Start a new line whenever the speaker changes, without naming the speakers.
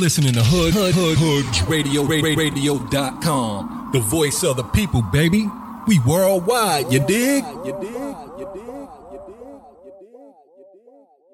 listening to Radio.com, the voice of the people, baby. We worldwide, you dig?